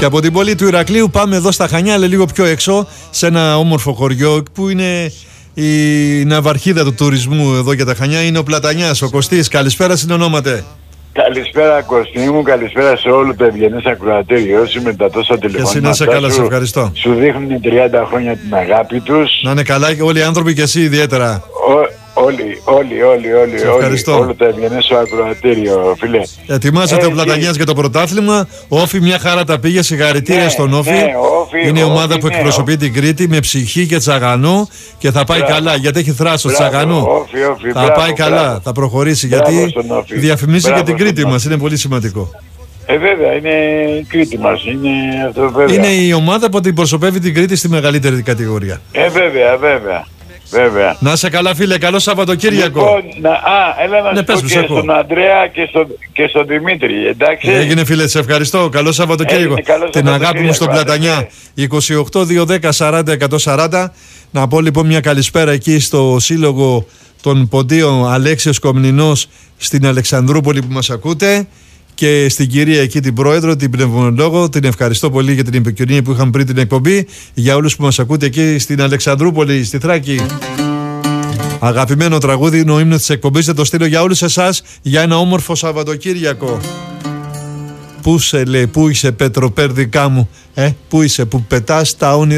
Και από την πόλη του Ηρακλείου πάμε εδώ στα Χανιά, αλλά λίγο πιο έξω, σε ένα όμορφο χωριό που είναι η ναυαρχίδα του τουρισμού εδώ για τα Χανιά. Είναι ο Πλατανιάς, ο Κωστής. Καλησπέρα, συνονόματε. Καλησπέρα Κωστή μου, καλησπέρα σε όλο το ευγενές ακροατήριο. Όσοι με τα τόσα τηλεφωνήματα να σε καλά, σε ευχαριστώ. Σου δείχνουν 30 χρόνια την αγάπη τους. Να είναι καλά όλοι οι άνθρωποι και εσύ ιδιαίτερα. Όλοι, όλο το ευγενές σου ακροατήριο, φίλε. Ετοιμάζεται ο Πλατανιάς για το πρωτάθλημα. Όφη, μια χαρά τα πήγε. Συγχαρητήρια στον Όφη. Είναι η ομάδα που εκπροσωπεί την Κρήτη με ψυχή και τσαγανό και θα πάει καλά γιατί έχει θράσος τσαγανό. Θα πάει καλά, θα προχωρήσει γιατί διαφημίζει και την Κρήτη μας. Είναι πολύ σημαντικό. Βέβαια, είναι η Κρήτη μας. Είναι η ομάδα που αντιπροσωπεύει την Κρήτη στη μεγαλύτερη κατηγορία. Βέβαια. Να είσαι καλά, φίλε. Καλό Σαββατοκύριακο. Λοιπόν, έλα να σου πω και στον Ανδρέα και στον Δημήτρη, εντάξει. Έγινε, φίλε, σε ευχαριστώ. Καλό Σαββατοκύριακο. Την αγάπη μου στον Πλατανιά. 28-210-40-140. Να πω λοιπόν μια καλησπέρα εκεί στο Σύλλογο των Ποντίων Αλέξιος Κομνηνός στην Αλεξανδρούπολη που μας ακούτε. Και στην κυρία εκεί την πρόεδρο, την πνευμονολόγο, την ευχαριστώ πολύ για την επικοινωνία που είχαμε πριν την εκπομπή. Για όλους που μας ακούτε εκεί στην Αλεξανδρούπολη, στη Θράκη. Αγαπημένο τραγούδι είναι ο ύμνος της εκπομπής. Θα το στείλω για όλους εσάς για ένα όμορφο Σαββατοκύριακο. Πού σε λέει, πού είσαι Πέτρο Πέρδικα μου, πού είσαι που πετάς τα όνειρα.